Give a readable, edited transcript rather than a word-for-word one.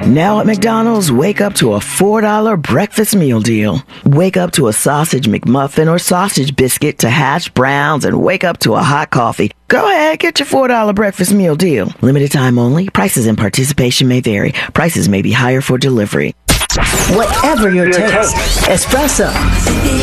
Now at McDonald's, wake up to a $4 breakfast meal deal. Wake up to a sausage McMuffin or sausage biscuit to hash browns and wake up to a hot coffee. Go ahead, get your $4 breakfast meal deal. Limited time only. Prices and participation may vary. Prices may be higher for delivery. Whatever your taste, espresso